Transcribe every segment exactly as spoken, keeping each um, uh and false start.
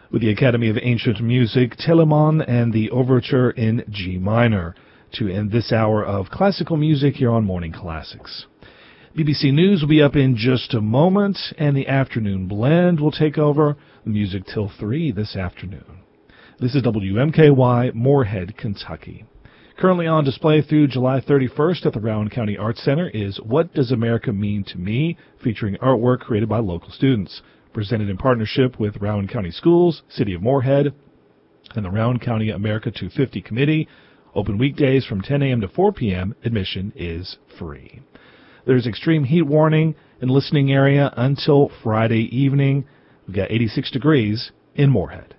with the Academy of Ancient Music, Telemon, and the Overture in G minor, to end this hour of classical music here on Morning Classics. B B C News will be up in just a moment, and the Afternoon Blend will take over the music till three this afternoon. This is W M K Y, Moorhead, Kentucky. Currently on display through July thirty-first at the Rowan County Arts Center is What Does America Mean to Me?, featuring artwork created by local students. Presented in partnership with Rowan County Schools, City of Moorhead, and the Rowan County America two fifty Committee. Open weekdays from ten a.m. to four p.m. Admission is free. There's extreme heat warning in listening area until Friday evening. We've got eighty-six degrees in Moorhead.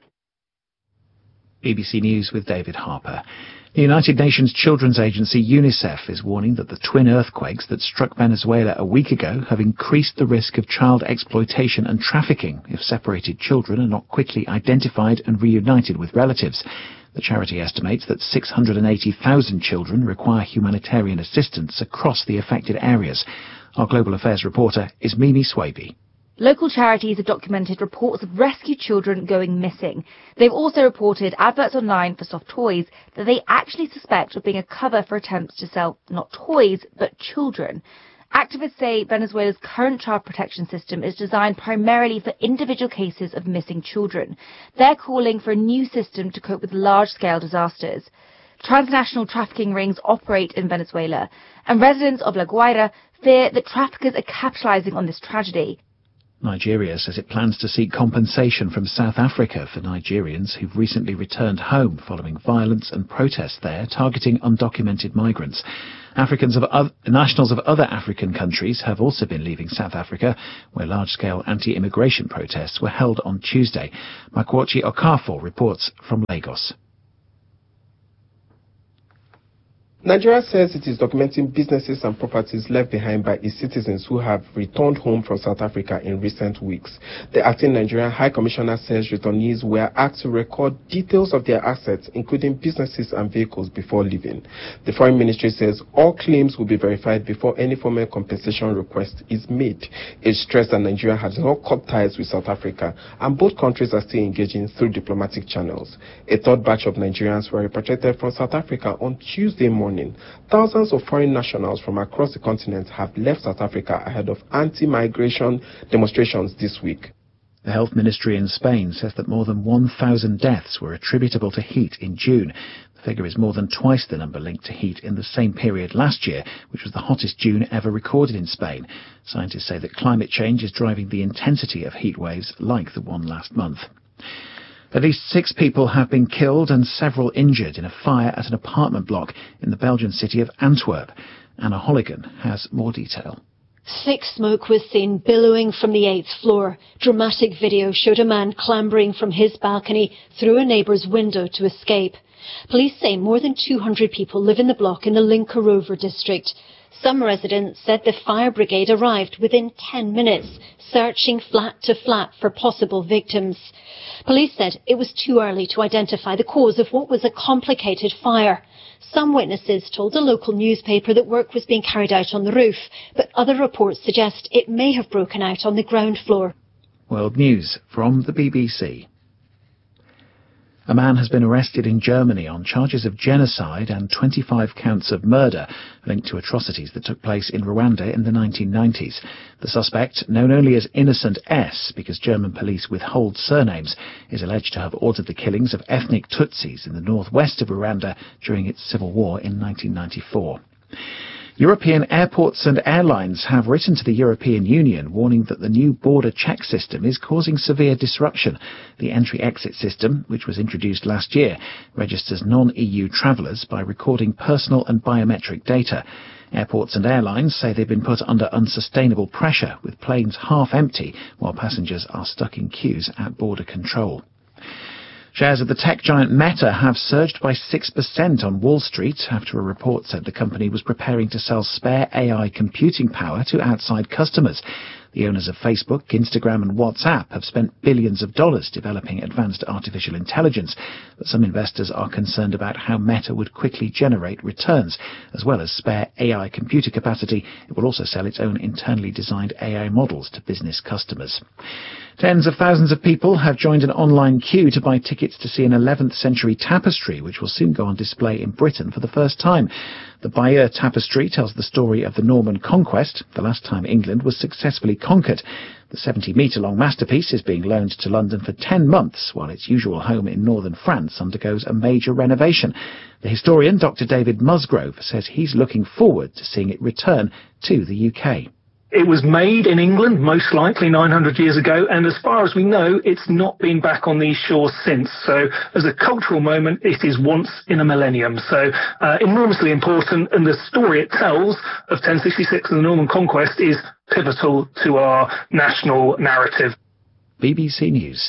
B B C News with David Harper. The United Nations Children's Agency UNICEF is warning that the twin earthquakes that struck Venezuela a week ago have increased the risk of child exploitation and trafficking if separated children are not quickly identified and reunited with relatives. The charity estimates that six hundred eighty thousand children require humanitarian assistance across the affected areas. Our Global Affairs reporter is Mimi Swaby. Local charities have documented reports of rescued children going missing. They've also reported adverts online for soft toys that they actually suspect of being a cover for attempts to sell not toys, but children. Activists say Venezuela's current child protection system is designed primarily for individual cases of missing children. They're calling for a new system to cope with large-scale disasters. Transnational trafficking rings operate in Venezuela, and residents of La Guaira fear that traffickers are capitalizing on this tragedy. Nigeria says it plans to seek compensation from South Africa for Nigerians who've recently returned home following violence and protests there targeting undocumented migrants. Africans of other, nationals of other African countries have also been leaving South Africa, where large-scale anti-immigration protests were held on Tuesday. Makwachi Okafor reports from Lagos. Nigeria says it is documenting businesses and properties left behind by its citizens who have returned home from South Africa in recent weeks. The acting Nigerian High Commissioner says returnees were asked to record details of their assets, including businesses and vehicles, before leaving. The Foreign Ministry says all claims will be verified before any formal compensation request is made. It stressed that Nigeria has not cut ties with South Africa, and both countries are still engaging through diplomatic channels. A third batch of Nigerians were repatriated from South Africa on Tuesday morning. Thousands of foreign nationals from across the continent have left South Africa ahead of anti-migration demonstrations this week. The Health Ministry in Spain says that more than one thousand deaths were attributable to heat in June. The figure is more than twice the number linked to heat in the same period last year, which was the hottest June ever recorded in Spain. Scientists say that climate change is driving the intensity of heat waves like the one last month. At least six people have been killed and several injured in a fire at an apartment block in the Belgian city of Antwerp. Anna Holligan has more detail. Thick smoke was seen billowing from the eighth floor. Dramatic video showed a man clambering from his balcony through a neighbour's window to escape. Police say more than two hundred people live in the block in the Linkeroever district. Some residents said the fire brigade arrived within ten minutes, searching flat to flat for possible victims. Police said it was too early to identify the cause of what was a complicated fire. Some witnesses told a local newspaper that work was being carried out on the roof, but other reports suggest it may have broken out on the ground floor. World News from the B B C. A man has been arrested in Germany on charges of genocide and twenty-five counts of murder linked to atrocities that took place in Rwanda in the nineteen nineties. The suspect, known only as Innocent S because German police withhold surnames, is alleged to have ordered the killings of ethnic Tutsis in the northwest of Rwanda during its civil war in nineteen ninety-four. European airports and airlines have written to the European Union warning that the new border check system is causing severe disruption. The entry-exit system, which was introduced last year, registers non-E U travellers by recording personal and biometric data. Airports and airlines say they've been put under unsustainable pressure, with planes half empty while passengers are stuck in queues at border control. Shares of the tech giant Meta have surged by six percent on Wall Street after a report said the company was preparing to sell spare A I computing power to outside customers. The owners of Facebook, Instagram and WhatsApp have spent billions of dollars developing advanced artificial intelligence, but some investors are concerned about how Meta would quickly generate returns. As well as spare A I computer capacity, it will also sell its own internally designed A I models to business customers. Tens of thousands of people have joined an online queue to buy tickets to see an eleventh century tapestry, which will soon go on display in Britain for the first time. The Bayeux Tapestry tells the story of the Norman conquest, the last time England was successfully conquered. The seventy-metre-long masterpiece is being loaned to London for ten months, while its usual home in northern France undergoes a major renovation. The historian, Doctor David Musgrove, says he's looking forward to seeing it return to the U K. It was made in England, most likely nine hundred years ago, and as far as we know, it's not been back on these shores since. So as a cultural moment, it is once in a millennium. So uh, enormously important, and the story it tells of ten sixty-six and the Norman conquest is pivotal to our national narrative. B B C News.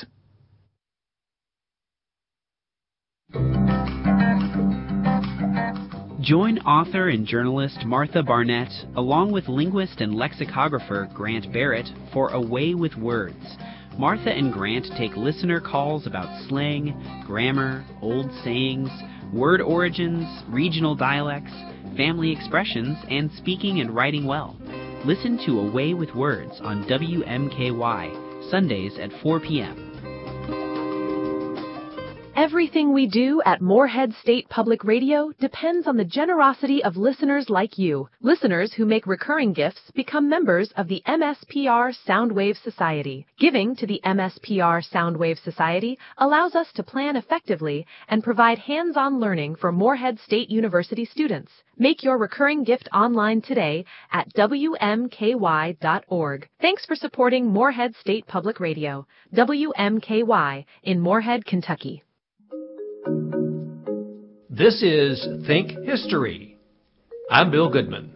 Join author and journalist Martha Barnett, along with linguist and lexicographer Grant Barrett, for A Way with Words. Martha and Grant take listener calls about slang, grammar, old sayings, word origins, regional dialects, family expressions, and speaking and writing well. Listen to A Way with Words on W M K Y, Sundays at four p.m. Everything we do at Morehead State Public Radio depends on the generosity of listeners like you. Listeners who make recurring gifts become members of the M S P R Soundwave Society. Giving to the M S P R Soundwave Society allows us to plan effectively and provide hands-on learning for Morehead State University students. Make your recurring gift online today at W M K Y dot org. Thanks for supporting Morehead State Public Radio, W M K Y, in Morehead, Kentucky. This is Think History. I'm Bill Goodman.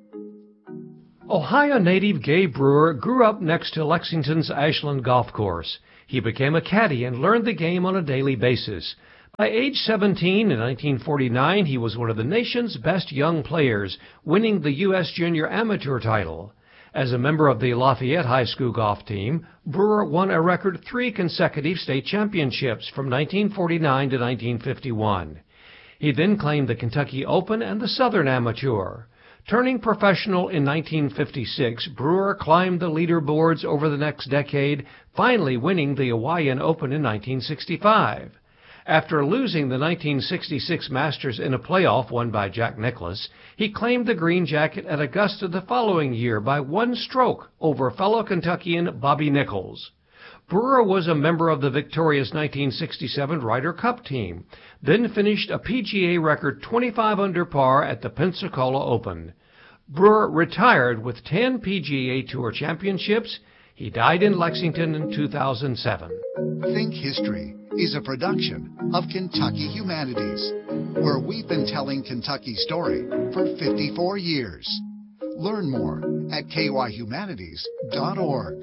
Ohio native Gabe Brewer grew up next to Lexington's Ashland Golf Course. He became a caddy and learned the game on a daily basis. By age seventeen in nineteen forty-nine, he was one of the nation's best young players, winning the U S Junior Amateur title. As a member of the Lafayette High School golf team, Brewer won a record three consecutive state championships from nineteen forty-nine to nineteen fifty-one. He then claimed the Kentucky Open and the Southern Amateur. Turning professional in nineteen fifty-six, Brewer climbed the leaderboards over the next decade, finally winning the Hawaiian Open in nineteen sixty-five. After losing the nineteen sixty-six Masters in a playoff won by Jack Nicklaus, he claimed the green jacket at Augusta the following year by one stroke over fellow Kentuckian Bobby Nichols. Brewer was a member of the victorious nineteen sixty-seven Ryder Cup team, then finished a P G A record twenty-five under par at the Pensacola Open. Brewer retired with ten P G A Tour championships. He died in Lexington in two thousand seven. Think History is a production of Kentucky Humanities, where we've been telling Kentucky's story for fifty-four years. Learn more at K Y humanities dot org.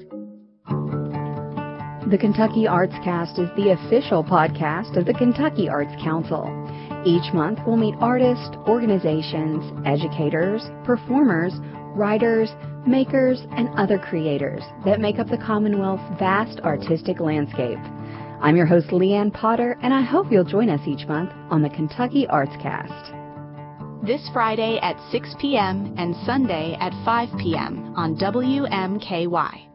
The Kentucky Arts Cast is the official podcast of the Kentucky Arts Council. Each month we'll meet artists, organizations, educators, performers, writers, makers, and other creators that make up the Commonwealth's vast artistic landscape. I'm your host, Leanne Potter, and I hope you'll join us each month on the Kentucky Arts Cast. This Friday at six p.m. and Sunday at five p.m. on W M K Y.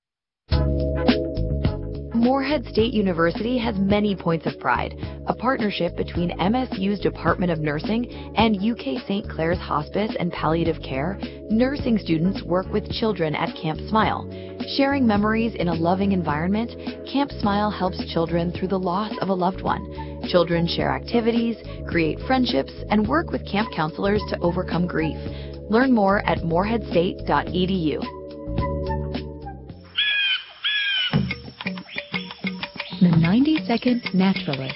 Morehead State University has many points of pride, a partnership between M S U's Department of Nursing and U K Saint Clair's Hospice and Palliative Care. Nursing students work with children at Camp Smile. Sharing memories in a loving environment, Camp Smile helps children through the loss of a loved one. Children share activities, create friendships, and work with camp counselors to overcome grief. Learn more at morehead state dot e d u. The ninety-second Naturalist.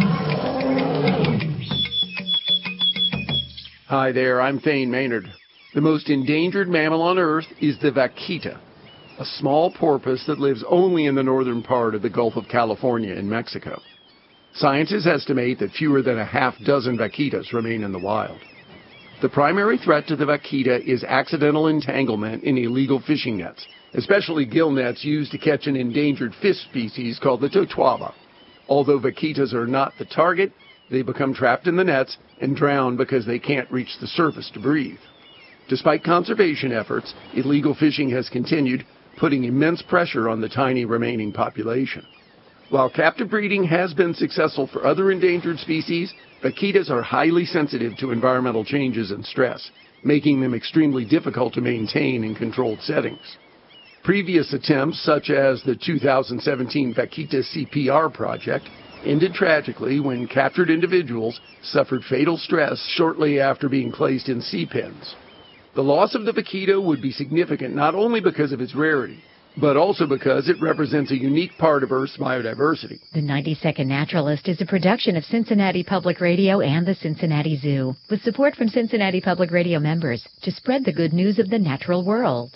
Hi there, I'm Thane Maynard. The most endangered mammal on Earth is the vaquita, a small porpoise that lives only in the northern part of the Gulf of California in Mexico. Scientists estimate that fewer than a half dozen vaquitas remain in the wild. The primary threat to the vaquita is accidental entanglement in illegal fishing nets, especially gill nets used to catch an endangered fish species called the totoaba. Although vaquitas are not the target, they become trapped in the nets and drown because they can't reach the surface to breathe. Despite conservation efforts, illegal fishing has continued, putting immense pressure on the tiny remaining population. While captive breeding has been successful for other endangered species, vaquitas are highly sensitive to environmental changes and stress, making them extremely difficult to maintain in controlled settings. Previous attempts, such as the two thousand seventeen Vaquita C P R project, ended tragically when captured individuals suffered fatal stress shortly after being placed in sea pens. The loss of the vaquita would be significant not only because of its rarity, but also because it represents a unique part of Earth's biodiversity. The ninety second Naturalist is a production of Cincinnati Public Radio and the Cincinnati Zoo, with support from Cincinnati Public Radio members to spread the good news of the natural world.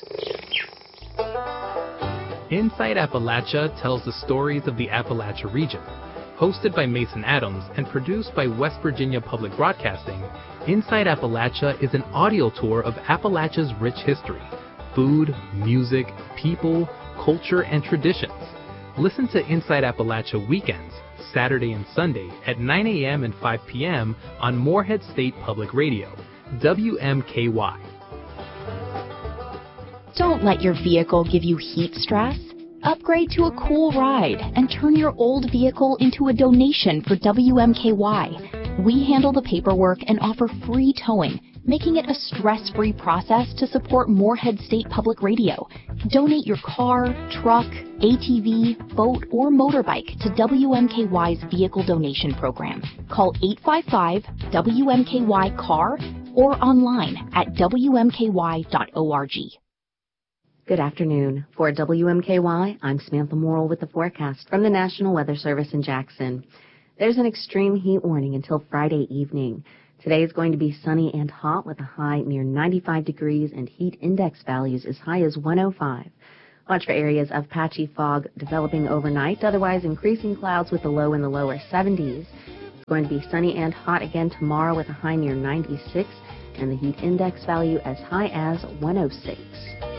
Inside Appalachia tells the stories of the Appalachia region. Hosted by Mason Adams and produced by West Virginia Public Broadcasting, Inside Appalachia is an audio tour of Appalachia's rich history, food, music, people, culture, and traditions. Listen to Inside Appalachia weekends, Saturday and Sunday at nine a.m. and five p.m. on Morehead State Public Radio, W M K Y. Don't let your vehicle give you heat stress. Upgrade to a cool ride and turn your old vehicle into a donation for W M K Y. We handle the paperwork and offer free towing, making it a stress-free process to support Morehead State Public Radio. Donate your car, truck, A T V, boat, or motorbike to W M K Y's Vehicle Donation Program. Call eight five five W M K Y C A R or online at W M K Y dot org. Good afternoon. For W M K Y, I'm Samantha Morrill with the forecast from the National Weather Service in Jackson. There's an extreme heat warning until Friday evening. Today is going to be sunny and hot with a high near ninety-five degrees and heat index values as high as one oh five. Watch for areas of patchy fog developing overnight, otherwise increasing clouds with a low in the lower seventies. It's going to be sunny and hot again tomorrow with a high near ninety-six and the heat index value as high as one oh six.